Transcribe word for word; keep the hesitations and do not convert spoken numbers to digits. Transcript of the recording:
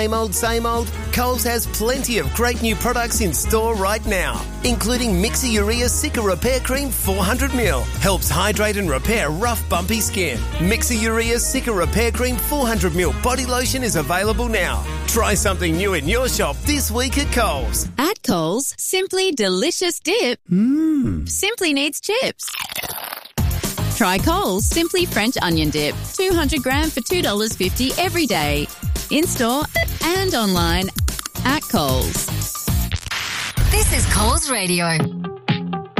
Same old, same old? Coles has plenty of great new products in store right now, including Mixer Urea Cica Repair Cream four hundred milliliters. Helps hydrate and repair rough, bumpy skin. Mixer Urea Cica Repair Cream four hundred milliliters body lotion is available now. Try something new in your shop this week at Coles. At Coles, simply delicious dip Mmm. simply needs chips. Try Coles Simply French Onion Dip, two hundred gram for two dollars fifty every day. In-store and online at Coles. This is Coles Radio.